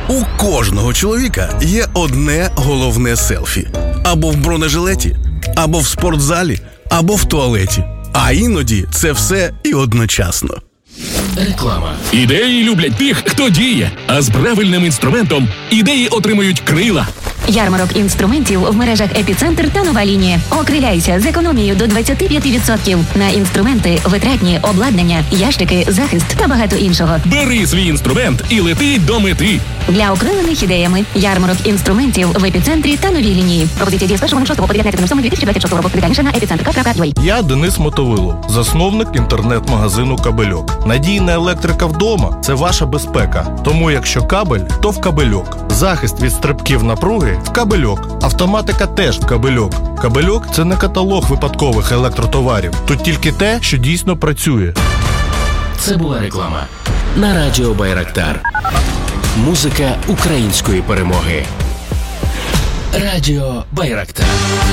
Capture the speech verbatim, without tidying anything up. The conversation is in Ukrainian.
У кожного чоловіка є одне головне селфі. Або в бронежилеті, або в спортзалі, або в туалеті. А іноді це все і одночасно. Реклама. Ідеї люблять тих, хто діє. А з правильним інструментом ідеї отримують крила. Ярмарок інструментів в мережах «Епіцентр» та «Нова лінія». Окриляйся з економією до двадцять п'ять відсотків на інструменти, витратні, обладнання, ящики, захист та багато іншого. Бери свій інструмент і лети до мети. Для окрилених ідеями ярмарок інструментів в «Епіцентрі» та «Новій лінії». Пропозиція діє з першого шостого по дев'ятнадцяте сьомого дві тисячі двадцять шостого року. Детальніше на епіцентр крапка ю а. Я Денис Мотовило, засновник інтернет-магазину «Кабельок». Надійна електрика вдома – це ваша безпека. Тому якщо кабель, то в «Кабельок». Захист від стрибків напруги – в «Кабельок». Автоматика теж в «Кабельок». «Кабельок» – це не каталог випадкових електротоварів. Тут тільки те, що дійсно працює. Це була реклама на радіо Байрактар. Музика української перемоги. Радіо Байрактар.